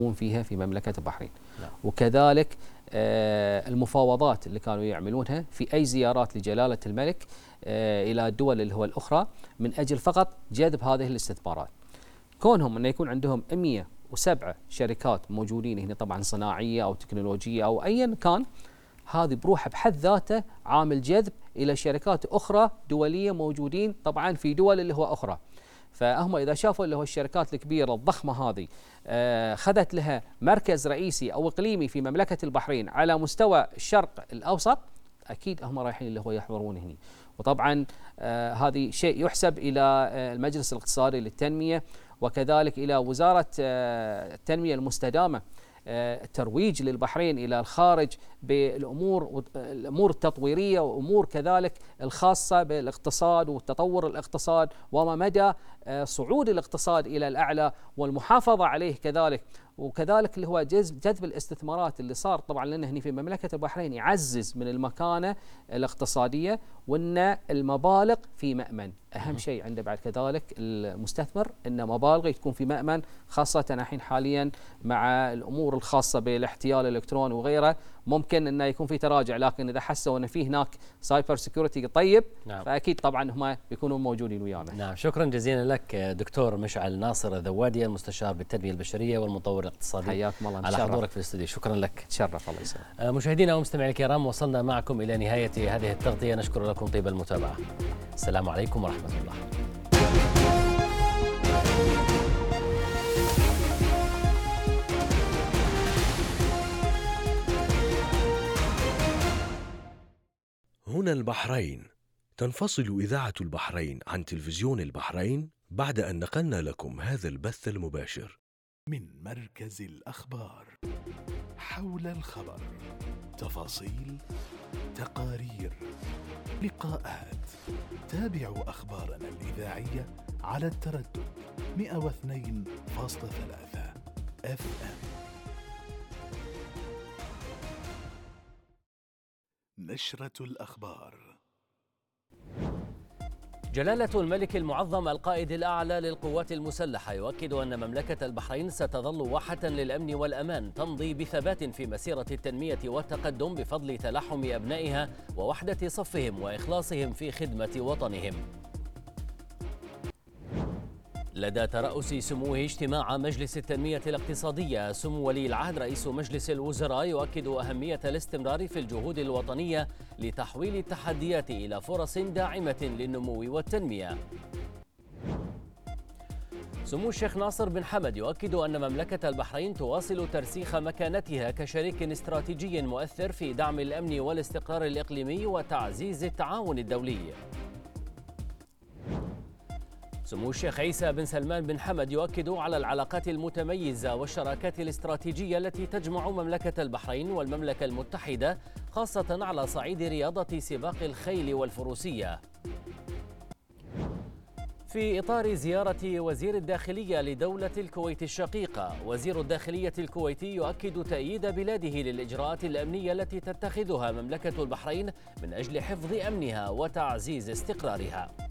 فيها في مملكة البحرين. وكذلك المفاوضات اللي كانوا يعملونها في أي زيارات لجلالة الملك إلى الدول اللي هو الأخرى من أجل فقط جذب هذه الاستثمارات. كونهم أن يكون عندهم 107 شركات موجودين هنا، طبعا صناعية أو تكنولوجية أو أيا كان، هذه بروحها بحد ذاته عامل جذب إلى شركات أخرى دولية موجودين طبعا في دول اللي هو أخرى. فهم إذا شافوا اللي هو الشركات الكبيرة الضخمة هذه خذت لها مركز رئيسي أو إقليمي في مملكة البحرين على مستوى الشرق الأوسط، أكيد هم رايحين اللي هو يحضرون هنا. وطبعا هذه شيء يحسب إلى المجلس الاقتصادي للتنمية، وكذلك إلى وزارة التنمية المستدامة، الترويج للبحرين إلى الخارج بالأمور التطويرية وأمور كذلك الخاصة بالاقتصاد والتطور الاقتصاد وما مدى صعود الاقتصاد إلى الأعلى والمحافظة عليه كذلك. وكذلك اللي هو جذب الاستثمارات اللي صار طبعا لنا هنا في مملكة البحرين يعزز من المكانة الاقتصادية، وأن المبالغ في مأمن. أهم شيء عنده بعد كذلك المستثمر أن مبالغه تكون في مأمن، خاصة الحين حاليا مع الأمور الخاصة بالاحتيال الإلكتروني وغيره، ممكن أنه يكون في تراجع، لكن إذا حسوا أن في هناك سايبر سيكوريتي طيب فأكيد طبعا هم بيكونون موجودين ويانا. نعم، شكرا جزيلا لك دكتور مشعل ناصر الذوادي، المستشار بالتنمية البشرية والمطور الاقتصادي، حياكم الله على حضورك في الاستوديو. شكرا لك. تشرف. الله يسلمك. مشاهدينا ومستمعي الكرام، وصلنا معكم إلى نهاية هذه التغطية، نشكر لكم طيب المتابعة. السلام عليكم ورحمة الله. هنا البحرين. تنفصل إذاعة البحرين عن تلفزيون البحرين بعد أن نقلنا لكم هذا البث المباشر من مركز الأخبار. حول الخبر، تفاصيل، تقارير، لقاءات. تابعوا أخبارنا الإذاعية على التردد 102.3 FM. نشرة الأخبار. جلالة الملك المعظم القائد الأعلى للقوات المسلحة يؤكد أن مملكة البحرين ستظل واحة للأمن والأمان، تمضي بثبات في مسيرة التنمية والتقدم بفضل تلاحم أبنائها ووحدة صفهم وإخلاصهم في خدمة وطنهم. لدى ترأس سموه اجتماع مجلس التنمية الاقتصادية، سمو ولي العهد رئيس مجلس الوزراء يؤكد أهمية الاستمرار في الجهود الوطنية لتحويل التحديات إلى فرص داعمة للنمو والتنمية. سمو الشيخ ناصر بن حمد يؤكد أن مملكة البحرين تواصل ترسيخ مكانتها كشريك استراتيجي مؤثر في دعم الأمن والاستقرار الإقليمي وتعزيز التعاون الدولي. سمو الشيخ عيسى بن سلمان بن حمد يؤكد على العلاقات المتميزة والشراكات الاستراتيجية التي تجمع مملكة البحرين والمملكة المتحدة، خاصة على صعيد رياضة سباق الخيل والفروسية. في إطار زيارة وزير الداخلية لدولة الكويت الشقيقة، وزير الداخلية الكويتي يؤكد تأييد بلاده للإجراءات الأمنية التي تتخذها مملكة البحرين من أجل حفظ أمنها وتعزيز استقرارها.